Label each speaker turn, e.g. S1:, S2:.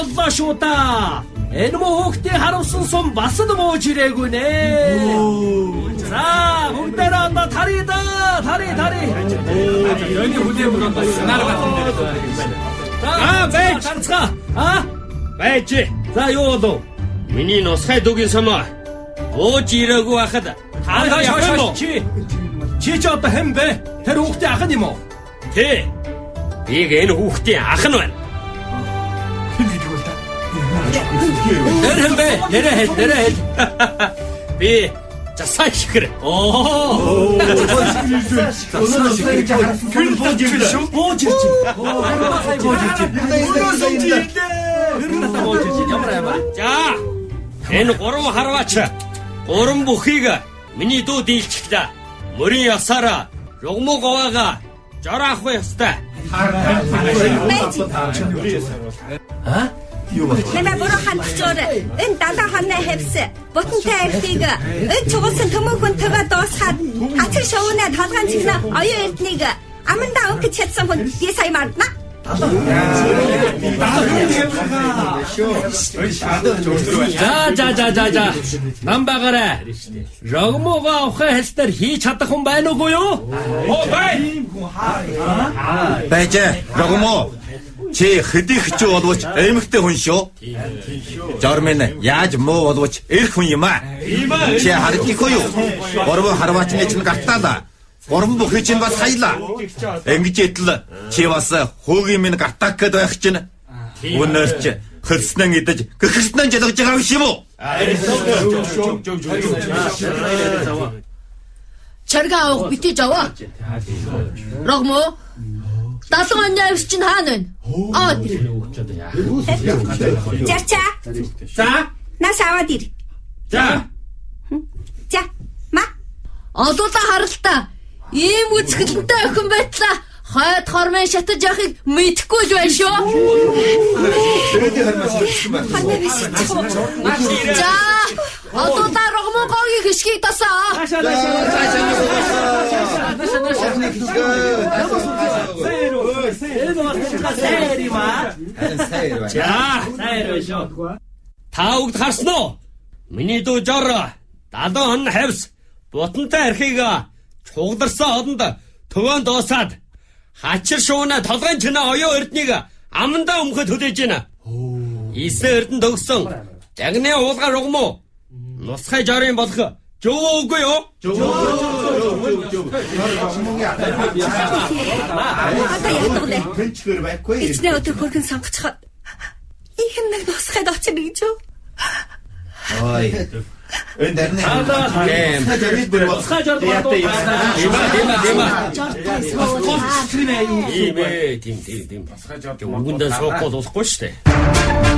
S1: боллоо шүү да. Энэ мөхтэй харуулсан сум бас л мууж ирээгүй нэ. За, бүгдээрээ одоо тарий да. Тарий.
S2: Ёны хүлээмж одоо нар гатын дээр байна.
S1: байж. Байж. За, юу болов?
S3: Миний нусгай дугийн сумаа ууж ирээгүй байхад
S1: Хаана явах юм? Чи ч одоо хэн бэ? Тэр хүүхдийн ах нь юм уу?
S3: Тий. Би энэ хүүхдийн ах нь байна.
S1: Тэр хэн бэ? Нэрээ хэл.
S3: Би Засаа шихэр. За, энэ гурван харваач гурван бүхийг миний дүү дийлчихлээ. Мөрийн ясаараа ругмуу говаага жораах ёстой.
S4: Нэмэ бурхан чөөр энэ дандаа ханаа хэвсэ ботонтой архийг энэ чугуулсан төмөөхөнтэйгээ дуусгаад хацар шоунаа толгойн цэгнэ оюун эрднийг амандаа өнгөж чадсан хүн би сая мартна.
S1: За. Намбагаарай. Рогмоогоо авахын хэлтэр хийж чадах хүн байна уугүй юу?
S5: Байж. Рогмо. Чи хэдий хчүү боловч эмэгтэй хүн шүү. Жормын яаж муу боловч эрх хүн юм аа. Чи харагдахгүй юу? Гурван харваачны чинь гартаалаа. Гурван бүхий чинь бас хаялаа. Ингэж итэл чи бас хөөгийн минь гартак гэд байх чинь. Өнөөдөр чи хөлснэн идэж гэрхснэн жалгаж байгаа юм шиг үү?
S6: Чаргаа бити жаваа. Рогмо 70 оны авс чинь хаана вэ?
S4: Чача.
S1: За.
S4: Нас аваад ир.
S1: За.
S4: За. Ма.
S6: Олуулаа харалтаа. Ийм үзгэлэнтэй охин байтлаа. Хойд хормын шатаж явахыг мэдэхгүй л байна шүү. За. Олуулаа рогмогогийн хишгийг тасаа.
S3: Та бүгд харсан уу? Миний дүү жор 70 он хавс бутантай архийг чугдарсан одонд төвөнд дуусаад хачир шууна толгойн чинээ оюун эрднийг амандаа өмхөд хөдөөж байна. Исэн эрдэнэ төгсөн загны уулгаар ругмуу нусхай жорын болох жөөгүй юу?
S4: Одоо ягдгалаа. Эцнээ өдөр хөргөн сонгоцоход их нэг нусхад очно гэж юу?
S5: Ой. Энэ дэрнэ.
S3: Тийм. Үгэндээ суухгүй болохгүй шүү дээ.